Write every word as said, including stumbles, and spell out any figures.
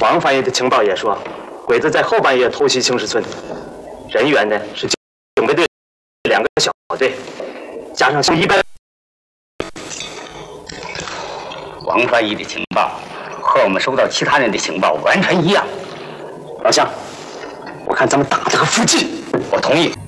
王翻译的情报也说，鬼子在后半夜偷袭青石村，人员呢是警卫队两个小队，加上一班。 王翻译的情报和我们收到其他人的情报完全一样。 老乡，我看咱们打这个附近。 我同意。